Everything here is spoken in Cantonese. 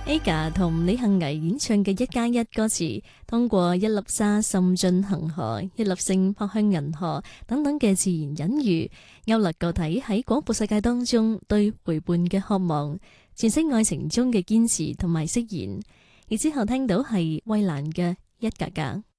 AGA 同李幸倪演唱嘅1+1歌詞，通過一粒沙滲進恒河，一粒星撲向銀河等等嘅自然隱喻，勾勒個體喺廣闊世界當中對陪伴嘅渴望，詮釋愛情中嘅堅持同埋釋然。而之後聽到係衛蘭嘅一格格。